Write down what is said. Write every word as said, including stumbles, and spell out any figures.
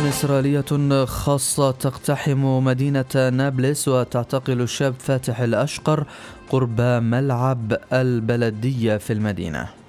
إسرائيلية خاصة تقتحم مدينة نابلس وتعتقل الشاب فاتح الأشقر قرب ملعب البلدية في المدينة.